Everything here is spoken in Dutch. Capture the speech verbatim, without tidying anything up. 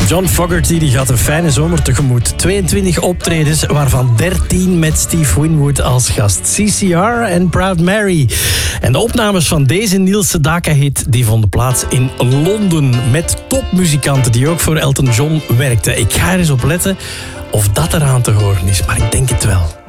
John Fogerty die gaat een fijne zomer tegemoet. tweeëntwintig optredens, waarvan dertien met Steve Winwood als gast. C C R en Proud Mary. En de opnames van deze Neil Sedaka-hit die vonden plaats in Londen. Met topmuzikanten die ook voor Elton John werkten. Ik ga er eens op letten of dat eraan te horen is, maar ik denk het wel.